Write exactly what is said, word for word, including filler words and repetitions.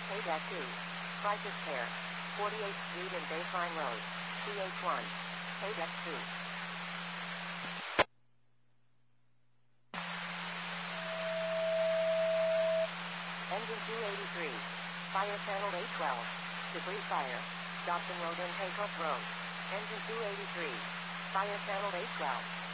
Payback two. Crisis Care. forty-eighth Street and Baseline Road. C H one. Payback two. Engine two eighty-three. Fire Channel eight twelve. Debris Fire. Dobson Road and Haycroft Road. Engine two eighty-three. Fire Channel eight twelve.